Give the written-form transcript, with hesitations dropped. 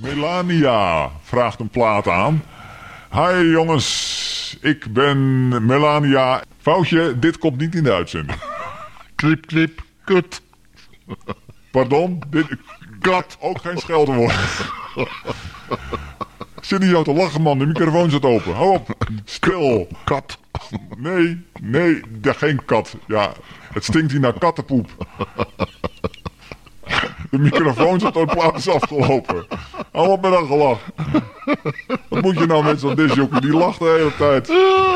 Melania vraagt een plaat aan. Hi jongens, ik ben Melania. Foutje, dit komt niet in de uitzending. Knip, knip, kut. Pardon? Kat, ook geen scheldwoord. Zit niet zo te lachen, man. De microfoon zit open. Hou op. Stil. Kat. Nee, geen kat. Ja, het stinkt hier naar kattenpoep. De microfoon zit door de plaat is afgelopen. Hou op met dat gelach. Wat moet je nou met zo'n disjockey? Die lacht de hele tijd.